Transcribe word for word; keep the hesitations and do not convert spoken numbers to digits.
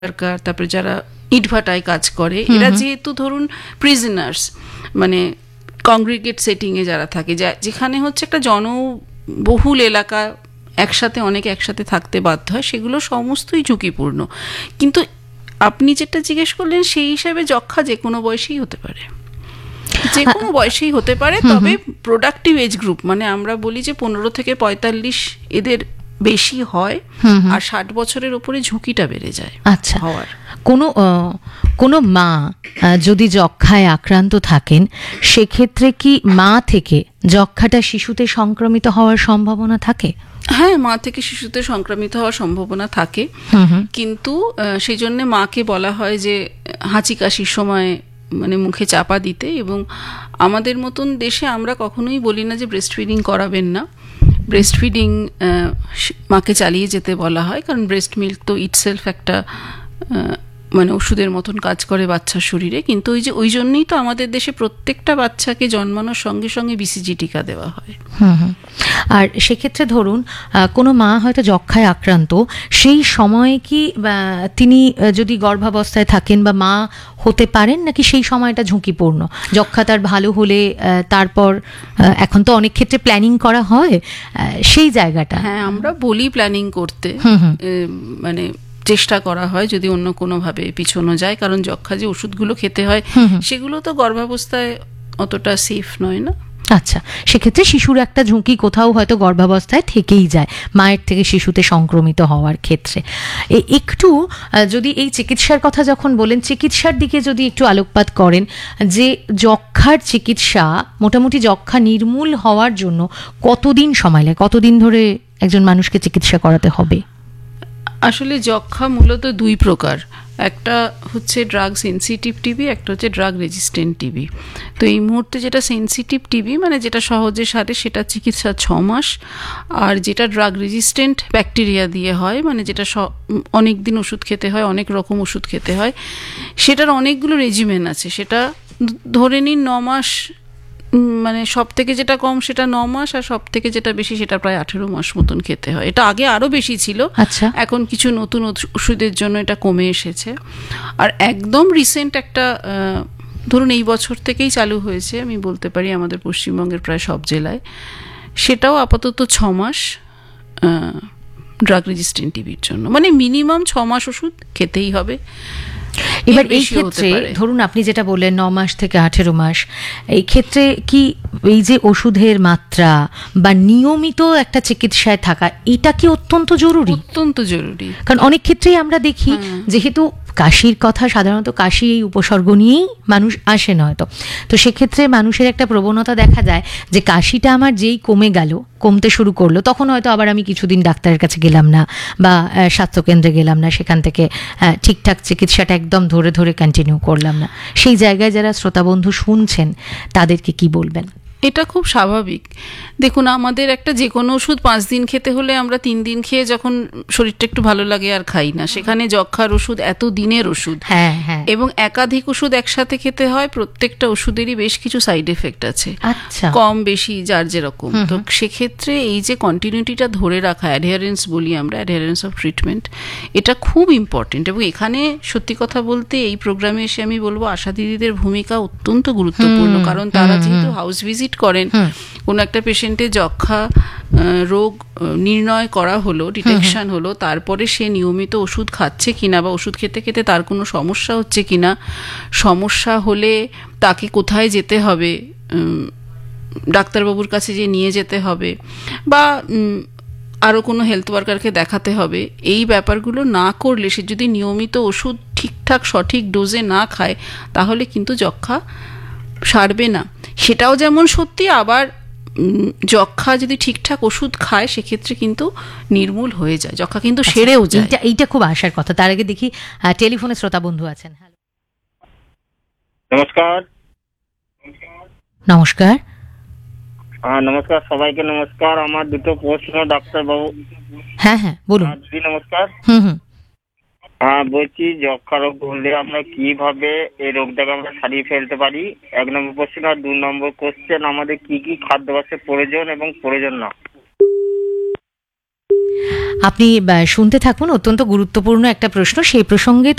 সরকার, তারপরে যারা ইটভাটায় কাজ করে, এরা যেহেতু ধরুন প্রিজনার্স, মানে কংগ্রিগেট সেটিংয়ে যারা থাকে, যা যেখানে হচ্ছে একটা জনবহুল এলাকা, একসাথে অনেকে একসাথে থাকতে বাধ্য হয়, সেগুলো সমস্তই ঝুঁকিপূর্ণ। কিন্তু আপনি যেটা জিজ্ঞেস করলেন সেই হিসাবে যক্ষা যে কোনো বয়সেই হতে পারে, যে কোনো বয়সেই হতে পারে। তবে প্রোডাক্টিভ এজ গ্রুপ, মানে আমরা বলি যে পনেরো থেকে পঁয়তাল্লিশ এদের বেশি হয়, আর ষাট বছরের উপরে ঝুঁকিটা বেড়ে যায় আচ্ছা হওয়ার। কোনো কোনো মা যদি যক্ষায় আক্রান্ত থাকেন, সেক্ষেত্রে কি মা থেকে যক্ষাটা শিশুতে সংক্রমিত হওয়ার সম্ভাবনা থাকে? হ্যাঁ, মা থেকে শিশুতে সংক্রমিত হওয়ার সম্ভাবনা থাকে, কিন্তু সেই জন্য মাকে বলা হয় যে হাঁচি কাশির সময় মানে মুখে চাপা দিতে। এবং আমাদের মতন দেশে আমরা কখনোই বলি না যে ব্রেস্ট ফিডিং করাবেন না। ব্রেস্ট ফিডিং মাকে চালিয়ে যেতে বলা হয়, কারণ ব্রেস্ট মিল্ক তো ইটসেলফ একটা মানে ওষুধের মতন কাজ করে বাচ্চার শরীরে। কিন্তু ওই যে ওই জন্যই তো আমাদের দেশে প্রত্যেকটা বাচ্চাকে জন্মানোর সঙ্গে সঙ্গে বিসিজি টিকা দেওয়া হয়। হুম হুম আর সেক্ষেত্রে ধরুন কোনো মা হয়তো যক্ষায় আক্রান্ত, সেই সময়ে কি তিনি যদি গর্ভাবস্থায় থাকেন বা মা হতে পারেন, নাকি সেই সময়টা ঝুঁকিপূর্ণ? যক্ষা তার ভালো হলে তারপর, এখন তো অনেক ক্ষেত্রে প্ল্যানিং করা হয় সেই জায়গাটা। হ্যাঁ, আমরা বলি প্ল্যানিং করতে, মানে চেষ্টা করা হয় যদি অন্য কোনোভাবে পিছনো যায়, কারণ যক্ষা যে ওষুধগুলো খেতে হয় সেগুলো তো গর্ভাবস্থায় অতটা সেফ নয় না। আচ্ছা, সেক্ষেত্রে শিশুর একটা ঝুঁকি কোথাও হয়তো গর্ভাবস্থায় থেকেই যায় মায়ের থেকে শিশুতে সংক্রমিত হওয়ার ক্ষেত্রে। একটু যদি এই চিকিৎসার কথা যখন বলেন, চিকিৎসার দিকে যদি একটু আলোকপাত করেন, যে যক্ষার চিকিৎসা মোটামুটি যক্ষা নির্মূল হওয়ার জন্য কতদিন সময় লাগে, কতদিন ধরে একজন মানুষকে চিকিৎসা করাতে হবে? আসলে যক্ষা মূলত দুই প্রকার, একটা হচ্ছে ড্রাগ সেন্সিটিভ টিবি, একটা হচ্ছে ড্রাগ রেজিস্ট্যান্ট টিবি। তো এই মুহূর্তে যেটা সেন্সিটিভ টিবি, মানে যেটা সহজে সারে, সেটা চিকিৎসা ছ মাস। আর যেটা ড্রাগ রেজিস্ট্যান্ট ব্যাকটেরিয়া দিয়ে হয়, মানে যেটা অনেক দিন ওষুধ খেতে হয়, অনেক রকম ওষুধ খেতে হয়, সেটার অনেকগুলো রেজিমেন আছে। সেটা ধরে নিন ন মাস, মানে সব থেকে যেটা কম সেটা ন মাস, আর সব থেকে যেটা বেশি সেটা প্রায় আঠেরো মাস মতন খেতে হয়। এটা আগে আরো বেশি ছিল, আচ্ছা, এখন কিছু নতুন ওষুধের জন্য এটা কমে এসেছে। আর একদম রিসেন্ট একটা ধরুন এই বছর থেকেই চালু হয়েছে, আমি বলতে পারি আমাদের পশ্চিমবঙ্গের প্রায় সব জেলায়, সেটাও আপাতত ছ মাস ড্রাগ রেজিস্ট্যান্ট টিবির জন্য, মানে মিনিমাম ছ মাস ওষুধ খেতেই হবে। এবার এই ক্ষেত্রে ধরুন আপনি যেটা বললেন ন মাস থেকে আঠেরো মাস, এই ক্ষেত্রে কি এই যে ওষুধের মাত্রা বা নিয়মিত একটা চিকিৎসায় থাকা, এটা কি অত্যন্ত জরুরি? অত্যন্ত জরুরি, কারণ অনেক ক্ষেত্রেই আমরা দেখি যেহেতু কাশির কথা, সাধারণত কাশি এই উপসর্গ নিয়েই মানুষ আসে নয়তো, তো সেক্ষেত্রে মানুষের একটা প্রবণতা দেখা যায় যে কাশিটা আমার যেই কমে গেল, কমতে শুরু করলো, তখন হয়তো আবার আমি কিছুদিন ডাক্তারের কাছে গেলাম না বা স্বাস্থ্যকেন্দ্রে গেলাম না, সেখান থেকে ঠিকঠাক চিকিৎসাটা একদম ধরে ধরে কন্টিনিউ করলাম না। সেই জায়গায় যারা শ্রোতাবন্ধু শুনছেন তাদেরকে কি বলবেন? এটা খুব স্বাভাবিক। দেখুন, আমাদের একটা যে কোনো ওষুধ পাঁচ দিন খেতে হলে আমরা তিন দিন খেয়ে যখন শরীরটা একটু ভালো লাগে আর খাই না, সেখানে যক্ষার ওষুধ এত দিনের ওষুধ, হ্যাঁ হ্যাঁ, এবং একাধিক ওষুধ একসাথে খেতে হয়, প্রত্যেকটা ওষুধেরই বেশ কিছু সাইড এফেক্ট আছে, আচ্ছা, কম বেশি যার যেরকম। তো সেক্ষেত্রে এই যে কন্টিনিউটিটা ধরে রাখা, অ্যাডহেরেন্স বলি আমরা, অ্যাডহেরেন্স অফ ট্রিটমেন্ট, এটা খুব ইম্পর্টেন্ট। এবং এখানে সত্যি কথা বলতে এই প্রোগ্রামে এসে আমি বলবো আশা দিদিদের ভূমিকা অত্যন্ত গুরুত্বপূর্ণ, কারণ তারা যেহেতু হাউস ভিজিট করেন, কোনো একটা পেশেন্টের যক্ষা রোগ নির্ণয় করা হলো, ডিটেকশন হলো, তারপরে সে নিয়মিত ওষুধ খাচ্ছে কিনা বা ওষুধ খেতে খেতে তার কোনো সমস্যা হচ্ছে কিনা, সমস্যা হলে তাকে কোথায় যেতে হবে, ডাক্তারবাবুর কাছে যে নিয়ে যেতে হবে বা আরও কোনো হেলথ ওয়ার্কারকে দেখাতে হবে, এই ব্যাপারগুলো না করলে, সে যদি নিয়মিত ওষুধ ঠিকঠাক সঠিক ডোজে না খায়, তাহলে কিন্তু যক্ষা সারবে না। সেটাও যেমন সত্যি, আবার যক্ষা যদি ঠিকঠাক ওষুধ খায় সেক্ষেত্রে কিন্তু নির্মূল হয়ে যায়, যক্ষা কিন্তু সেরেও যায়। এইটা এইটা খুব আশার কথা। তার আগে দেখি টেলিফোনে শ্রোতা বন্ধু আছেন। হ্যালো, নমস্কার। নমস্কার। হ্যাঁ নমস্কার, সবাইকে নমস্কার। আমার দুটো প্রশ্ন ডাক্তার বাবু। হ্যাঁ হ্যাঁ বলুন। জি নমস্কার। হুম হুম হ্যাঁ বলছি, যক্ষা রোগ হলে আমরা কিভাবে এই রোগটাকে আমরা সারিয়ে ফেলতে পারি, এক নম্বর কোশ্চেন। আর দু নম্বর কোশ্চেন, আমাদের কি কি খাদ্যাভ্যাসের প্রয়োজন এবং প্রয়োজন না। আপনি আহ, শুনতে থাকুন, অত্যন্ত গুরুত্বপূর্ণ একটা প্রশ্ন, সেই প্রসঙ্গে